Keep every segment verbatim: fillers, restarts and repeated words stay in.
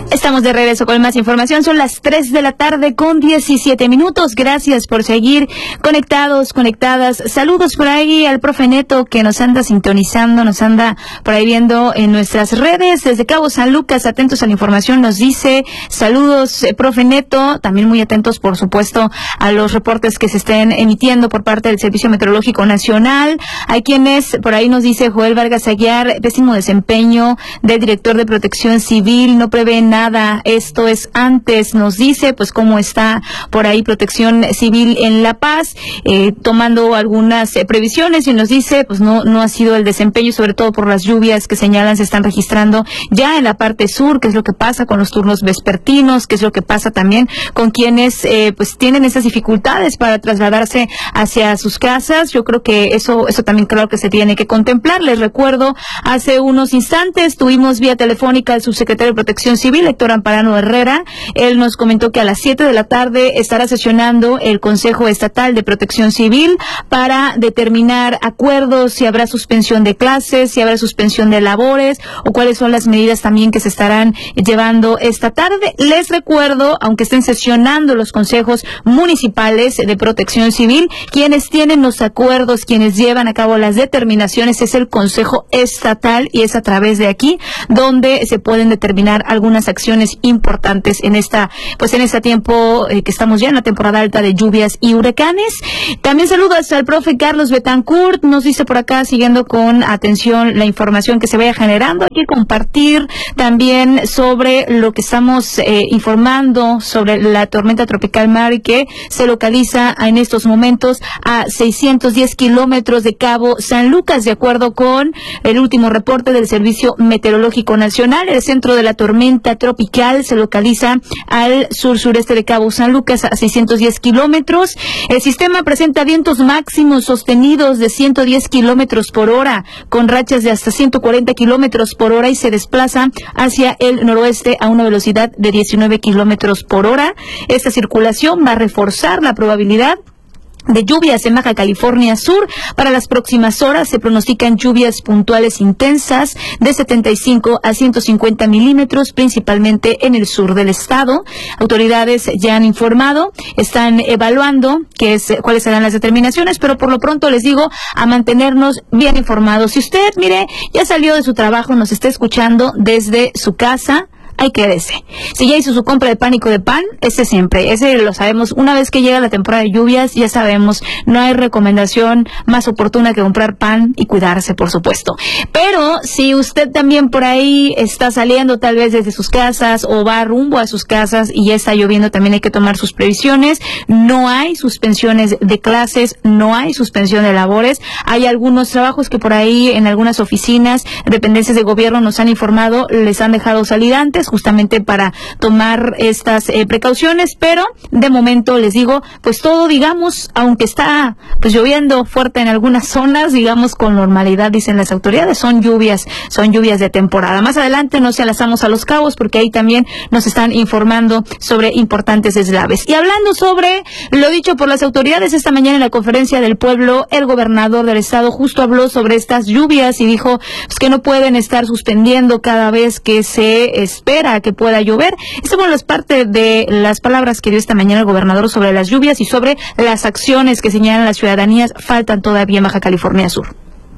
Estamos de regreso con más información. Son las tres de la tarde con diecisiete minutos. Gracias por seguir conectados, conectadas. Saludos por ahí al profe Neto que nos anda sintonizando, nos anda por ahí viendo en nuestras redes. Desde Cabo San Lucas, atentos a la información, nos dice saludos, eh, profe Neto. También muy atentos, por supuesto, a los reportes que se estén emitiendo por parte del Servicio Meteorológico Nacional. Hay quienes, por ahí nos dice Joel Vargas Aguiar, pésimo desempeño del director de Protección Civil, no prevé nada. Esto es antes, nos dice, pues cómo está por ahí Protección Civil en La Paz, eh, tomando algunas eh, previsiones, y nos dice, pues no no ha sido el desempeño, sobre todo por las lluvias que señalan se están registrando ya en la parte sur, qué es lo que pasa con los turnos vespertinos, qué es lo que pasa también con quienes eh, pues tienen esas dificultades para trasladarse hacia sus casas. Yo creo que eso eso también creo que se tiene que contemplar. Les recuerdo, hace unos instantes tuvimos vía telefónica al subsecretario de Protección Civil, Héctor Amparano Herrera. Él nos comentó que a las siete de la tarde estará sesionando el Consejo Estatal de Protección Civil para determinar acuerdos, si habrá suspensión de clases, si habrá suspensión de labores o cuáles son las medidas también que se estarán llevando esta tarde. Les recuerdo, aunque estén sesionando los consejos municipales de Protección Civil, quienes tienen los acuerdos, quienes llevan a cabo las determinaciones es el Consejo Estatal, y es a través de aquí donde se pueden determinar algunas acciones importantes en esta, pues en este tiempo eh, que estamos ya en la temporada alta de lluvias y huracanes. También saludos al profe Carlos Betancourt, nos dice por acá, siguiendo con atención la información que se vaya generando, hay que compartir también sobre lo que estamos eh, informando sobre la tormenta tropical Mary, que se localiza en estos momentos a seiscientos diez kilómetros de Cabo San Lucas, de acuerdo con el último reporte del Servicio Meteorológico Nacional. El centro de la tormenta tropical se localiza al sur-sureste de Cabo San Lucas a seiscientos diez kilómetros. El sistema presenta vientos máximos sostenidos de ciento diez kilómetros por hora, con rachas de hasta ciento cuarenta kilómetros por hora, y se desplaza hacia el noroeste a una velocidad de diecinueve kilómetros por hora. Esta circulación va a reforzar la probabilidad de lluvias en Baja California Sur. Para las próximas horas se pronostican lluvias puntuales intensas de setenta y cinco a ciento cincuenta milímetros, principalmente en el sur del estado. Autoridades ya han informado, están evaluando qué es, cuáles serán las determinaciones, pero por lo pronto les digo a mantenernos bien informados. Si usted, mire, ya salió de su trabajo, nos está escuchando desde su casa, ahí quédese. Si ya hizo su compra de pánico de pan, ese siempre, ese lo sabemos. Una vez que llega la temporada de lluvias, ya sabemos, no hay recomendación más oportuna que comprar pan y cuidarse, por supuesto. Pero si usted también por ahí está saliendo tal vez desde sus casas o va rumbo a sus casas y ya está lloviendo, también hay que tomar sus previsiones. No hay suspensiones de clases, no hay suspensión de labores. Hay algunos trabajos que por ahí en algunas oficinas, dependencias de gobierno nos han informado, les han dejado salir antes, justamente para tomar estas eh, precauciones, pero de momento les digo, pues todo, digamos, aunque está pues lloviendo fuerte en algunas zonas, digamos con normalidad, dicen las autoridades, son lluvias, son lluvias de temporada. Más adelante nos enlazamos a Los Cabos, porque ahí también nos están informando sobre importantes deslaves. Y hablando sobre lo dicho por las autoridades esta mañana en la conferencia del pueblo, el gobernador del estado justo habló sobre estas lluvias y dijo pues, que no pueden estar suspendiendo cada vez que se espera a que pueda llover. Esta bueno, es parte de las palabras que dio esta mañana el gobernador sobre las lluvias y sobre las acciones que señalan las ciudadanías faltan todavía en Baja California Sur.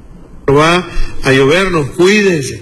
Va a llovernos, cuídense.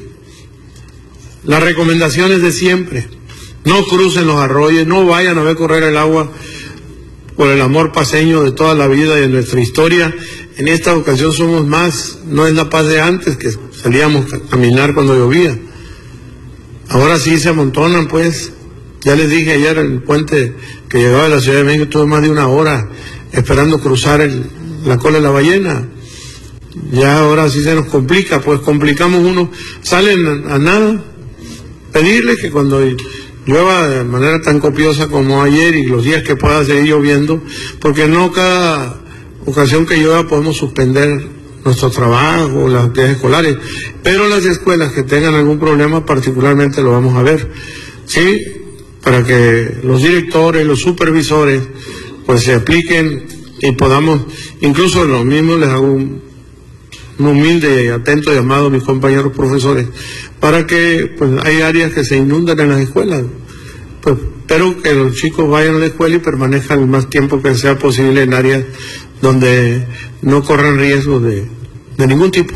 Las recomendaciones de siempre. No crucen los arroyos, no vayan a ver correr el agua, por el amor paseño de toda la vida y de nuestra historia. En esta ocasión somos más, no es La Paz de antes, que salíamos a caminar cuando llovía. Ahora sí se amontonan, pues. Ya les dije ayer, el puente que llegaba de la Ciudad de México tuvo más de una hora esperando cruzar el, la cola de la ballena. Ya ahora sí se nos complica, pues complicamos uno. Salen a, a nada. Pedirles que cuando llueva de manera tan copiosa como ayer y los días que pueda seguir lloviendo, porque no cada ocasión que llueva podemos suspender nuestro trabajo, las actividades escolares, pero las escuelas que tengan algún problema particularmente lo vamos a ver, ¿sí? Para que los directores, los supervisores, pues se apliquen y podamos, incluso los mismos les hago un, un humilde y atento llamado a mis compañeros profesores para que pues hay áreas que se inundan en las escuelas. Pues espero que los chicos vayan a la escuela y permanezcan el más tiempo que sea posible en áreas donde no corran riesgo de, de ningún tipo.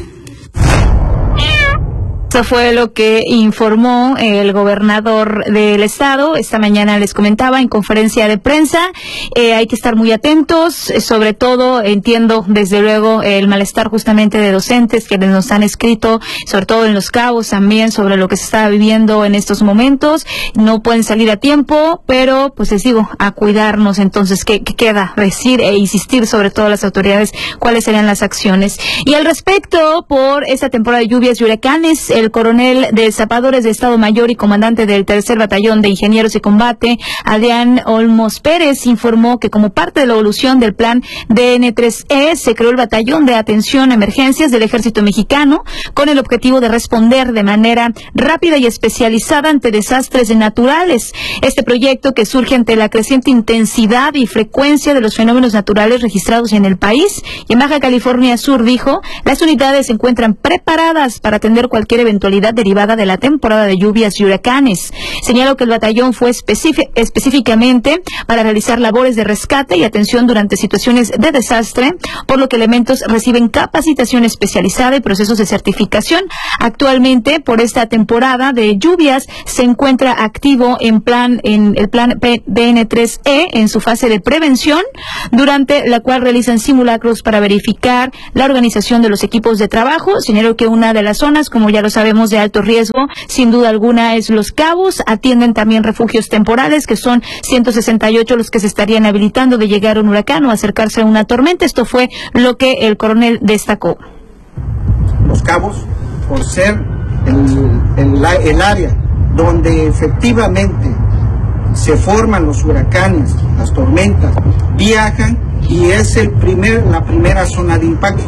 Eso fue lo que informó el gobernador del estado. Esta mañana les comentaba en conferencia de prensa. Eh, hay que estar muy atentos, eh, sobre todo entiendo desde luego el malestar justamente de docentes que nos han escrito, sobre todo en Los Cabos también, sobre lo que se está viviendo en estos momentos. No pueden salir a tiempo, pero pues les digo, a cuidarnos. Entonces, ¿qué, qué queda? Decir e insistir sobre todo a las autoridades cuáles serían las acciones. Y al respecto, por esta temporada de lluvias y huracanes, el coronel de Zapadores de Estado Mayor y comandante del tercer Batallón de Ingenieros de Combate, Adrián Olmos Pérez, informó que como parte de la evolución del plan D N tres E, se creó el Batallón de Atención a Emergencias del Ejército Mexicano con el objetivo de responder de manera rápida y especializada ante desastres naturales. Este proyecto, que surge ante la creciente intensidad y frecuencia de los fenómenos naturales registrados en el país y en Baja California Sur, dijo, las unidades se encuentran preparadas para atender cualquier eventualidad derivada de la temporada de lluvias y huracanes. Señaló que el batallón fue específic- específicamente para realizar labores de rescate y atención durante situaciones de desastre, por lo que elementos reciben capacitación especializada y procesos de certificación. Actualmente, por esta temporada de lluvias, se encuentra activo en plan en el plan D N tres E en su fase de prevención, durante la cual realizan simulacros para verificar la organización de los equipos de trabajo. Señaló que una de las zonas, como ya lo sabemos, de alto riesgo, sin duda alguna, es Los Cabos. Atienden también refugios temporales, que son ciento sesenta y ocho los que se estarían habilitando de llegar a un huracán o acercarse a una tormenta. Esto fue lo que el coronel destacó. Los Cabos, por ser el, el, el área donde efectivamente se forman los huracanes, las tormentas, viajan y es el primer, la primera zona de impacto.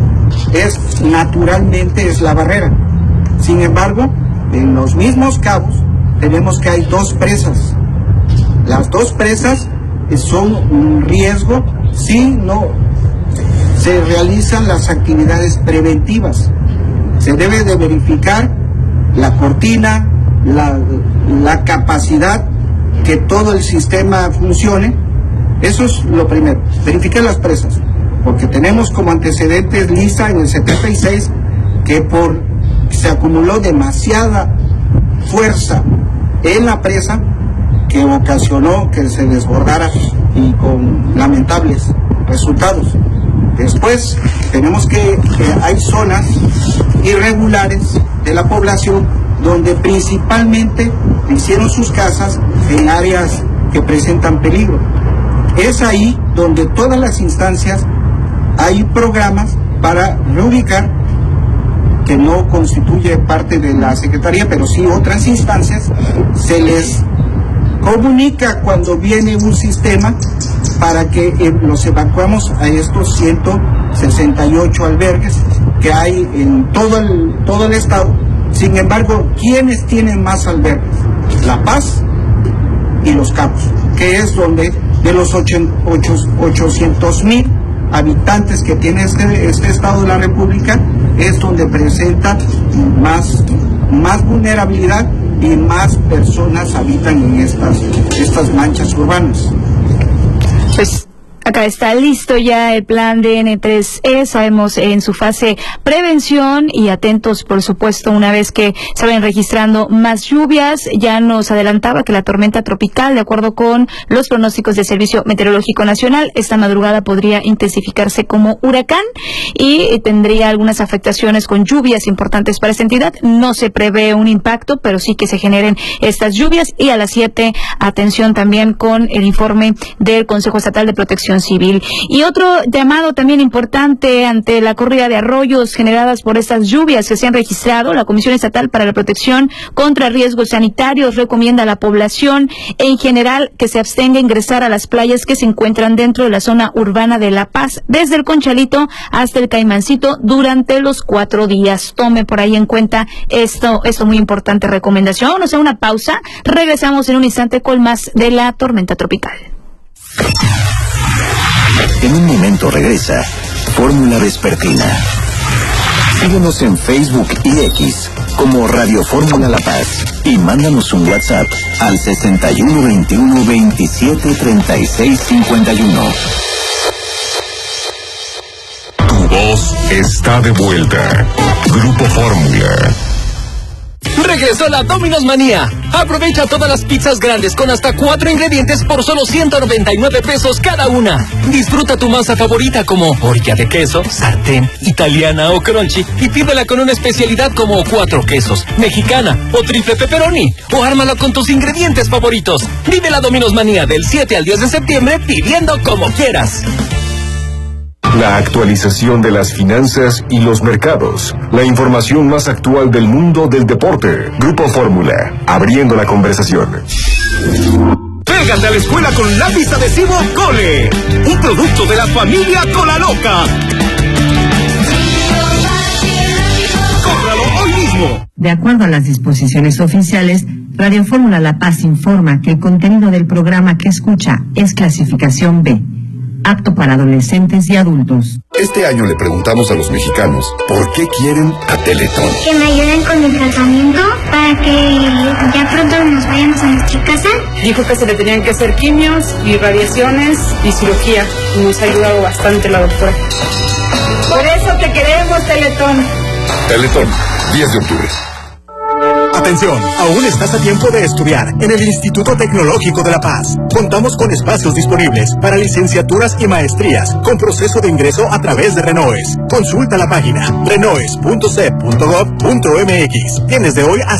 Es naturalmente es la barrera. Sin embargo, en los mismos Cabos tenemos que hay dos presas. Las dos presas son un riesgo si no se realizan las actividades preventivas. Se debe de verificar la cortina, la, la capacidad, que todo el sistema funcione. Eso es lo primero, verificar las presas, porque tenemos como antecedentes Lisa en el setenta y seis, que por se acumuló demasiada fuerza en la presa que ocasionó que se desbordara y con lamentables resultados. Después tenemos que, que hay zonas irregulares de la población donde principalmente hicieron sus casas en áreas que presentan peligro. Es ahí donde todas las instancias hay programas para reubicar, que no constituye parte de la Secretaría, pero sí otras instancias, se les comunica cuando viene un sistema para que eh, los evacuamos a estos ciento sesenta y ocho albergues que hay en todo el, todo el estado. Sin embargo, ¿quiénes tienen más albergues? La Paz y Los Cabos, que es donde de los ochocientos mil habitantes que tiene este, este estado de la República, es donde presenta más, más vulnerabilidad y más personas habitan en estas, estas manchas urbanas. Pues acá está listo ya el plan D N tres E, sabemos en su fase prevención y atentos, por supuesto, una vez que se vayan registrando más lluvias. Ya nos adelantaba que la tormenta tropical, de acuerdo con los pronósticos del Servicio Meteorológico Nacional, esta madrugada podría intensificarse como huracán y tendría algunas afectaciones con lluvias importantes para esta entidad. No se prevé un impacto, pero sí que se generen estas lluvias. Y a las siete, atención también con el informe del Consejo Estatal de Protección Civil. Y otro llamado también importante ante la corrida de arroyos generadas por estas lluvias que se han registrado. La Comisión Estatal para la Protección contra Riesgos Sanitarios recomienda a la población en general que se abstenga a ingresar a las playas que se encuentran dentro de la zona urbana de La Paz, desde el Conchalito hasta el Caimancito, durante los cuatro días. Tome por ahí en cuenta esto, esto muy importante recomendación. Vamos a hacer una pausa. Regresamos en un instante con más de la tormenta tropical. En un momento regresa Fórmula Vespertina. Síguenos en Facebook y X como Radio Fórmula La Paz y mándanos un WhatsApp al sesenta y uno veintiuno veintisiete treinta y seis cincuenta y uno. Tu voz está de vuelta. Grupo Fórmula. Regresó la Domino's Manía. Aprovecha todas las pizzas grandes con hasta cuatro ingredientes por solo ciento noventa y nueve pesos cada una. Disfruta tu masa favorita como orilla de queso, sartén, italiana o crunchy y pídela con una especialidad como cuatro quesos, mexicana o triple pepperoni. O ármala con tus ingredientes favoritos. Vive la Domino's Manía del siete al diez de septiembre pidiendo como quieras. La actualización de las finanzas y los mercados. La información más actual del mundo del deporte. Grupo Fórmula, abriendo la conversación. Pégate a la escuela con lápiz adhesivo Cole, un producto de la familia Colaloca. ¡Cómpralo hoy mismo! De acuerdo a las disposiciones oficiales, Radio Fórmula La Paz informa que el contenido del programa que escucha es clasificación B, apto para adolescentes y adultos. Este año le preguntamos a los mexicanos por qué quieren a Teletón. Que me ayuden con el tratamiento para que ya pronto nos vayamos a nuestra casa. Dijo que se le tenían que hacer quimios y radiaciones y cirugía. Nos ha ayudado bastante la doctora. Por eso te queremos, Teletón. Teletón, diez de octubre. Atención, aún estás a tiempo de estudiar en el Instituto Tecnológico de La Paz. Contamos con espacios disponibles para licenciaturas y maestrías con proceso de ingreso a través de Renoes. Consulta la página renoes punto c e p punto gov punto m x. Tienes de hoy hasta